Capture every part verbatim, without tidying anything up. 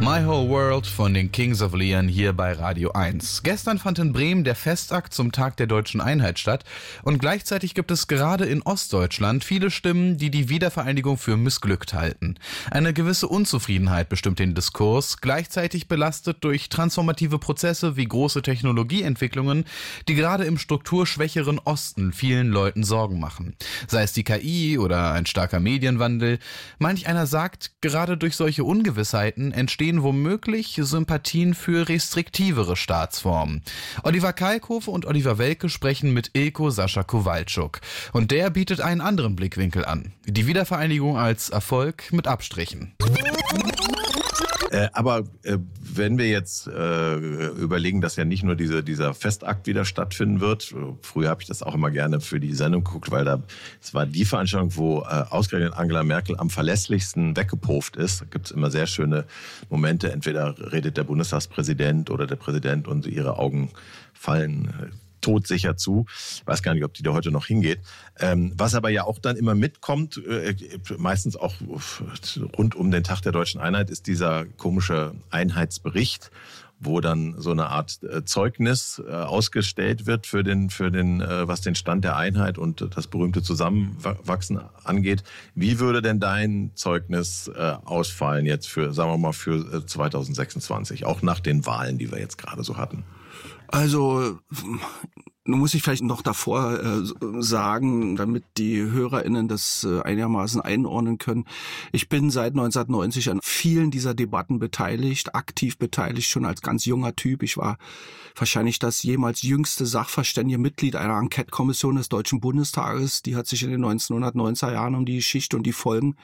My Whole World von den Kings of Leon hier bei Radio eins. Gestern fand in Bremen der Festakt zum Tag der deutschen Einheit statt und gleichzeitig gibt es gerade in Ostdeutschland viele Stimmen, die die Wiedervereinigung für missglückt halten. Eine gewisse Unzufriedenheit bestimmt den Diskurs, gleichzeitig belastet durch transformative Prozesse wie große Technologieentwicklungen, die gerade im strukturschwächeren Osten vielen Leuten Sorgen machen. Sei es die K I oder ein starker Medienwandel. Manch einer sagt, gerade durch solche Ungewissheiten entstehen womöglich Sympathien für restriktivere Staatsformen. Oliver Kalkofe und Oliver Welke sprechen mit Ilko Sascha Kowalczuk. Und der bietet einen anderen Blickwinkel an. Die Wiedervereinigung als Erfolg mit Abstrichen. Äh, aber äh, wenn wir jetzt äh, überlegen, dass ja nicht nur diese, dieser Festakt wieder stattfinden wird, früher habe ich das auch immer gerne für die Sendung geguckt, weil da es war die Veranstaltung, wo äh, ausgerechnet Angela Merkel am verlässlichsten weggepufft ist. Da gibt es immer sehr schöne Momente, entweder redet der Bundestagspräsident oder der Präsident und ihre Augen fallen äh, todsicher zu. Ich weiß gar nicht, ob die da heute noch hingeht. Ähm, was aber ja auch dann immer mitkommt, äh, meistens auch rund um den Tag der deutschen Einheit, ist dieser komische Einheitsbericht, wo dann so eine Art äh, Zeugnis äh, ausgestellt wird für den, für den, äh, was den Stand der Einheit und das berühmte Zusammenwachsen angeht. Wie würde denn dein Zeugnis äh, ausfallen jetzt für, sagen wir mal, für äh, zwanzig sechsundzwanzig, auch nach den Wahlen, die wir jetzt gerade so hatten? Also, nun muss ich vielleicht noch davor äh, sagen, damit die HörerInnen das äh, einigermaßen einordnen können. Ich bin seit neunzehnhundertneunzig an vielen dieser Debatten beteiligt, aktiv beteiligt, schon als ganz junger Typ. Ich war wahrscheinlich das jemals jüngste sachverständige Mitglied einer Enquete-Kommission des Deutschen Bundestages. Die hat sich in den neunzehnhundertneunziger Jahren um die Geschichte und die Folgen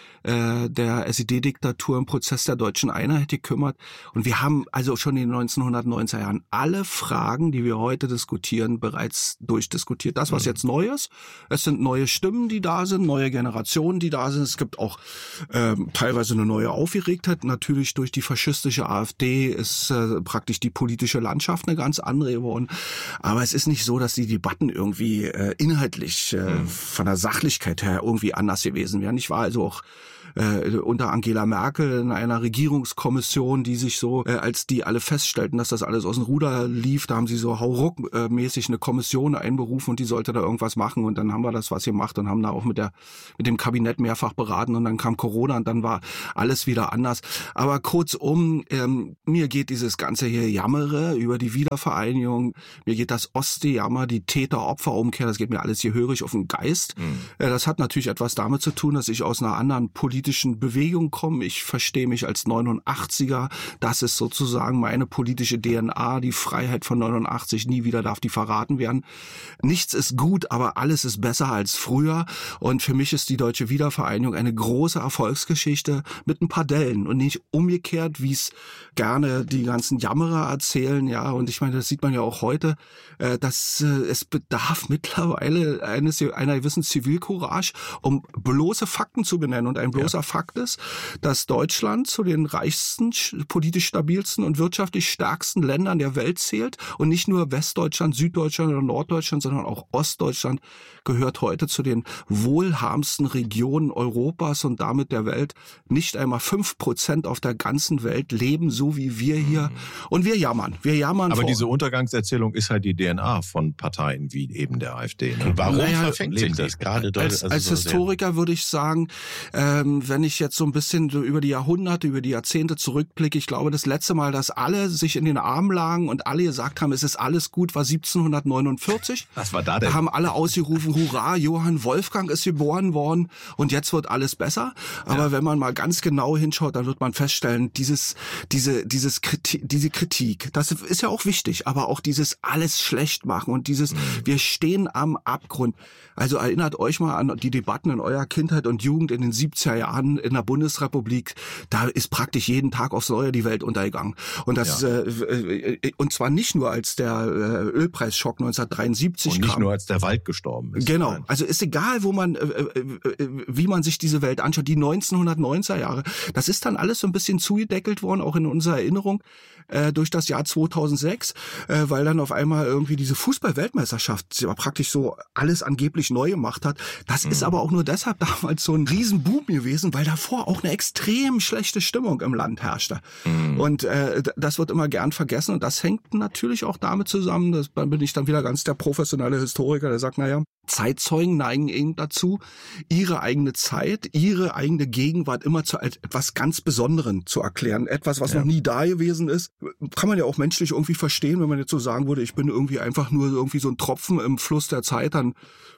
der S E D-Diktatur im Prozess der deutschen Einheit gekümmert. Und wir haben also schon in den neunzehnhundertneunziger Jahren alle Fragen, die wir heute diskutieren, bereits durchdiskutiert. Das, was jetzt neu ist, es sind neue Stimmen, die da sind, neue Generationen, die da sind. Es gibt auch ähm, teilweise eine neue Aufgeregtheit. Natürlich durch die faschistische AfD ist äh, praktisch die politische Landschaft eine ganz andere geworden. Aber es ist nicht so, dass die Debatten irgendwie äh, inhaltlich äh, mhm. von der Sachlichkeit her irgendwie anders gewesen wären. Ich war also auch Äh, unter Angela Merkel in einer Regierungskommission, die sich so, äh, als die alle feststellten, dass das alles aus dem Ruder lief, da haben sie so hauruck-mäßig eine Kommission einberufen und die sollte da irgendwas machen und dann haben wir das was gemacht und haben da auch mit der mit dem Kabinett mehrfach beraten und dann kam Corona und dann war alles wieder anders. Aber kurzum, ähm, mir geht dieses ganze hier Jammere über die Wiedervereinigung, mir geht das Ostseejammer, die Täter-Opfer-Umkehr, das geht mir alles gehörig auf den Geist. Mhm. Äh, das hat natürlich etwas damit zu tun, dass ich aus einer anderen politischen Bewegung komme. Ich verstehe mich als neunundachtziger. Das ist sozusagen meine politische D N A. Die Freiheit von neunundachtzig, nie wieder darf die verraten werden. Nichts ist gut, aber alles ist besser als früher. Und für mich ist die deutsche Wiedervereinigung eine große Erfolgsgeschichte mit ein paar Dellen und nicht umgekehrt, wie es gerne die ganzen Jammerer erzählen. Ja, und ich meine, das sieht man ja auch heute, dass es bedarf mittlerweile eines einer gewissen Zivilcourage, um bloße Fakten zu benennen. Und ein bloßer ja. Fakt ist, dass Deutschland zu den reichsten, politisch stabilsten und wirtschaftlich stärksten Ländern der Welt zählt und nicht nur Westdeutschland, Süddeutschland oder Norddeutschland, sondern auch Ostdeutschland gehört heute zu den wohlhabendsten Regionen Europas und damit der Welt. Nicht einmal fünf Prozent auf der ganzen Welt leben so wie wir hier. Mhm. Und wir jammern. Wir jammern. Aber diese Untergangserzählung ist halt die D N A von Parteien wie eben der AfD. Ne? Warum naja, verfängt sich das gerade? Als, also als so Historiker würde ich sagen, ähm, wenn ich jetzt so ein bisschen so über die Jahrhunderte, über die Jahrzehnte zurückblicke, ich glaube, das letzte Mal, dass alle sich in den Armen lagen und alle gesagt haben, es ist alles gut, war siebzehnhundertneunundvierzig. Was war da denn? Da haben alle ausgerufen, hurra, Johann Wolfgang ist geboren worden und jetzt wird alles besser. Aber ja. wenn man mal ganz genau hinschaut, dann wird man feststellen, dieses, diese, dieses Kritik, diese Kritik, das ist ja auch wichtig, aber auch dieses alles schlecht machen und dieses, mhm. wir stehen am Abgrund. Also erinnert euch mal an die Debatten in eurer Kindheit und Jugend in den siebziger Jahren in der Bundesrepublik. Da ist praktisch jeden Tag aufs Neue die Welt untergegangen. Und das, ja. äh, und zwar nicht nur als der äh, Ölpreisschock neunzehnhundertdreiundsiebzig und nicht kam. nur als der Wald gestorben ist. Genau. Also ist egal, wo man, äh, äh, wie man sich diese Welt anschaut. Die neunzehnhundertneunziger Jahre, das ist dann alles so ein bisschen zugedeckelt worden, auch in unserer Erinnerung äh, durch das Jahr zweitausendsechs, äh, weil dann auf einmal irgendwie diese Fußball-Weltmeisterschaft praktisch so alles angeblich neu gemacht hat. Das mhm. ist aber auch nur deshalb damals so ein Riesenboom gewesen, gewesen, weil davor auch eine extrem schlechte Stimmung im Land herrschte. Mhm. Und äh, das wird immer gern vergessen und das hängt natürlich auch damit zusammen, dass, da bin ich dann wieder ganz der professionelle Historiker, der sagt, naja, Zeitzeugen neigen eben dazu, ihre eigene Zeit, ihre eigene Gegenwart immer zu etwas ganz Besonderem zu erklären. Etwas, was ja. noch nie da gewesen ist. Kann man ja auch menschlich irgendwie verstehen, wenn man jetzt so sagen würde, ich bin irgendwie einfach nur irgendwie so ein Tropfen im Fluss der Zeit, dann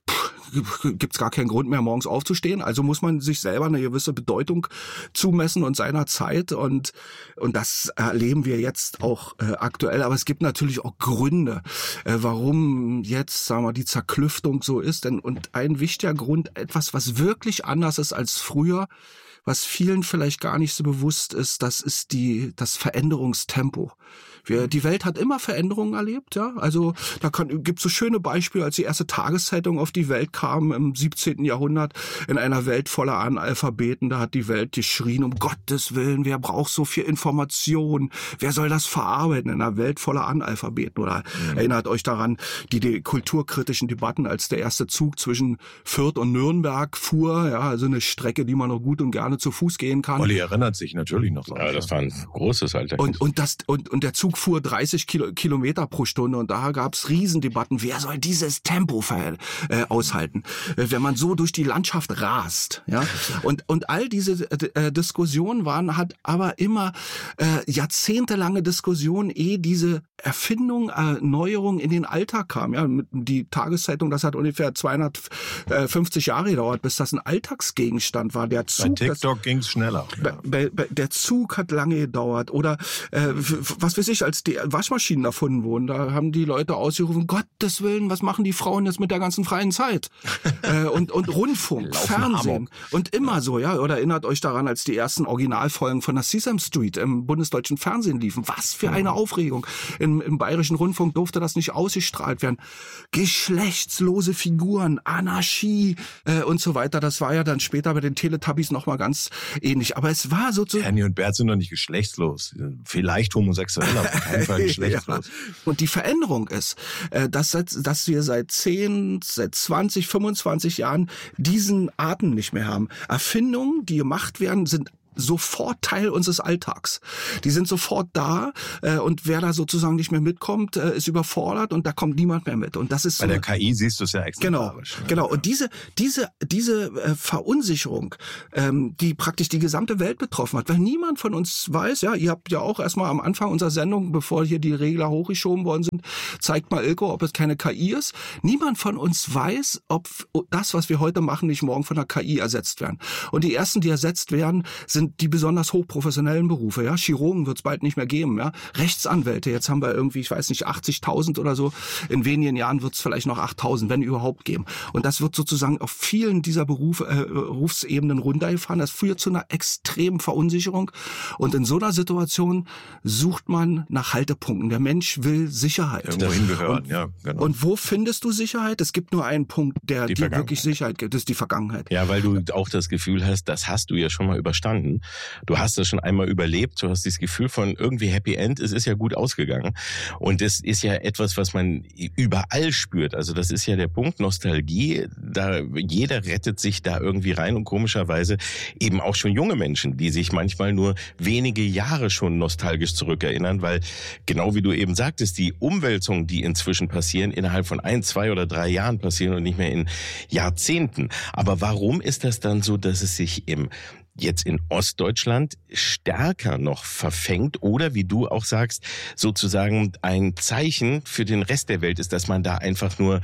gibt es gar keinen Grund mehr, morgens aufzustehen. Also muss man sich selber eine gewisse Bedeutung zumessen und seiner Zeit. Und, und das erleben wir jetzt auch äh, aktuell. Aber es gibt natürlich auch Gründe, äh, warum jetzt, sagen wir, die Zerklüftung so ist. Denn, und ein wichtiger Grund, etwas, was wirklich anders ist als früher, was vielen vielleicht gar nicht so bewusst ist, das ist die, das Veränderungstempo. Wir, die Welt hat immer Veränderungen erlebt, ja. Also da kann, gibt's so schöne Beispiele, als die erste Tageszeitung auf die Welt kam im siebzehnten Jahrhundert in einer Welt voller Analphabeten. Da hat die Welt geschrien, um Gottes Willen, wer braucht so viel Information? Wer soll das verarbeiten in einer Welt voller Analphabeten? Oder mhm. erinnert euch daran, die, die kulturkritischen Debatten, als der erste Zug zwischen Fürth und Nürnberg fuhr, ja, also eine Strecke, die man noch gut und gerne zu Fuß gehen kann. Olli erinnert sich natürlich noch dran. Ja, das war ein großes Alter. Und, und das, und, und der Zug fuhr dreißig Kilo, Kilometer pro Stunde und da gab's Riesendebatten. Wer soll dieses Tempo ver, äh, aushalten, äh, wenn man so durch die Landschaft rast? Ja, und und all diese äh, Diskussionen waren hat aber immer äh, jahrzehntelange Diskussionen, ehe diese Erfindung, äh, Neuerung in den Alltag kam. Ja, mit die Tageszeitung, das hat ungefähr zweihundertfünfzig Jahre gedauert, bis das ein Alltagsgegenstand war. Der Zug, bei TikTok ging's schneller. Ja. Bei, bei, der Zug hat lange gedauert oder äh, was weiß ich, als die Waschmaschinen erfunden wurden, da haben die Leute ausgerufen, Gottes Willen, was machen die Frauen jetzt mit der ganzen freien Zeit? äh, und, und Rundfunk, Fernsehen Amok. Und immer so, ja, oder erinnert euch daran, als die ersten Originalfolgen von der Sesame Street im bundesdeutschen Fernsehen liefen. Was für eine Aufregung. Im, im bayerischen Rundfunk durfte das nicht ausgestrahlt werden. Geschlechtslose Figuren, Anarchie äh, und so weiter. Das war ja dann später bei den Teletubbies nochmal ganz ähnlich. Aber es war so zu... Ernie und Bert sind doch nicht geschlechtslos. Vielleicht homosexuell, aber auf keinen Fall geschlechtslos. Ja. Und die Veränderung ist, äh, dass, dass wir seit zehn, seit zwanzig, fünfundzwanzig Jahren diesen Atem nicht mehr haben. Erfindungen, die gemacht werden, sind sofort Teil unseres Alltags. Die sind sofort da äh, und wer da sozusagen nicht mehr mitkommt, äh, ist überfordert und da kommt niemand mehr mit. Und das ist bei so, der K I siehst du es ja exemplarisch. Genau, genau. Und diese diese diese äh, Verunsicherung, ähm, die praktisch die gesamte Welt betroffen hat, weil niemand von uns weiß, ja, ihr habt ja auch erstmal am Anfang unserer Sendung, bevor hier die Regler hochgeschoben worden sind, zeigt mal Ilko, ob es keine K I ist. Niemand von uns weiß, ob das, was wir heute machen, nicht morgen von der K I ersetzt werden. Und die ersten, die ersetzt werden, sind die besonders hochprofessionellen Berufe, ja. Chirurgen wird es bald nicht mehr geben, ja. Rechtsanwälte, jetzt haben wir irgendwie, ich weiß nicht, achtzigtausend oder so. In wenigen Jahren wird es vielleicht noch achttausend, wenn überhaupt geben. Und das wird sozusagen auf vielen dieser Berufe, äh, Berufsebenen runtergefahren. Das führt zu einer extremen Verunsicherung. Und in so einer Situation sucht man nach Haltepunkten. Der Mensch will Sicherheit. Irgendwo hingehören, und, ja, genau. Und wo findest du Sicherheit? Es gibt nur einen Punkt, der dir wirklich Sicherheit gibt. Das ist die Vergangenheit. Ja, weil du auch das Gefühl hast, das hast du ja schon mal überstanden. Du hast das schon einmal überlebt, du hast dieses Gefühl von irgendwie Happy End, es ist ja gut ausgegangen. Und das ist ja etwas, was man überall spürt. Also das ist ja der Punkt, Nostalgie, da jeder rettet sich da irgendwie rein und komischerweise eben auch schon junge Menschen, die sich manchmal nur wenige Jahre schon nostalgisch zurückerinnern, weil genau wie du eben sagtest, die Umwälzungen, die inzwischen passieren, innerhalb von ein, zwei oder drei Jahren passieren und nicht mehr in Jahrzehnten. Aber warum ist das dann so, dass es sich im jetzt in Ostdeutschland stärker noch verfängt oder, wie du auch sagst, sozusagen ein Zeichen für den Rest der Welt ist, dass man da einfach nur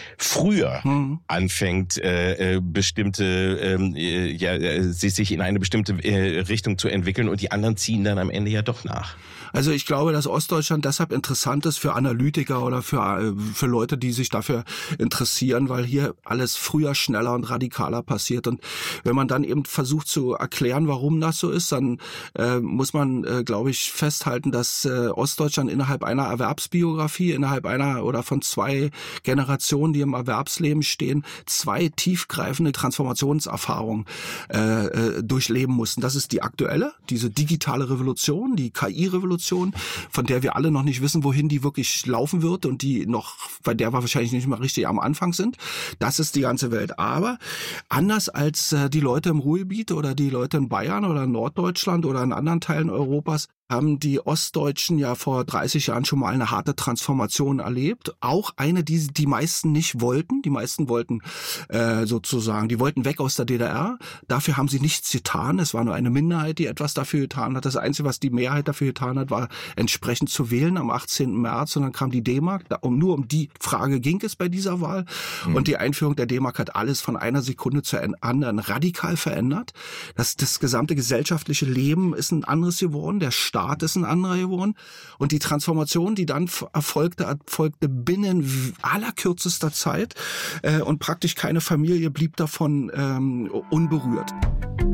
früher hm. anfängt, äh, bestimmte, äh, ja, sich in eine bestimmte äh, Richtung zu entwickeln und die anderen ziehen dann am Ende ja doch nach. Also ich glaube, dass Ostdeutschland deshalb interessant ist für Analytiker oder für, für Leute, die sich dafür interessieren, weil hier alles früher, schneller und radikaler passiert. Und wenn man dann eben versucht zu erklären, warum das so ist, dann äh, muss man, äh, glaube ich, festhalten, dass äh, Ostdeutschland innerhalb einer Erwerbsbiografie, innerhalb einer oder von zwei Generationen, die im Erwerbsleben stehen, zwei tiefgreifende Transformationserfahrungen äh, äh, durchleben mussten. Das ist die aktuelle, diese digitale Revolution, die K I-Revolution, von der wir alle noch nicht wissen, wohin die wirklich laufen wird und die noch, bei der wir wahrscheinlich nicht mal richtig am Anfang sind. Das ist die ganze Welt. Aber anders als äh, die Leute im Ruhrgebiet oder die Leute in Bayern oder in Norddeutschland oder in anderen Teilen Europas, haben die Ostdeutschen ja vor dreißig Jahren schon mal eine harte Transformation erlebt. Auch eine, die die meisten nicht wollten. Die meisten wollten äh, sozusagen, die wollten weg aus der D D R. Dafür haben sie nichts getan. Es war nur eine Minderheit, die etwas dafür getan hat. Das Einzige, was die Mehrheit dafür getan hat, war entsprechend zu wählen am achtzehnten März. Und dann kam die D-Mark. Um, nur um die Frage ging es bei dieser Wahl. Mhm. Und die Einführung der D-Mark hat alles von einer Sekunde zur anderen radikal verändert. Das, das gesamte gesellschaftliche Leben ist ein anderes geworden. Der Staat ist ein anderer geworden. Und die Transformation, die dann erfolgte, erfolgte binnen allerkürzester Zeit. Äh, und praktisch keine Familie blieb davon ähm, unberührt.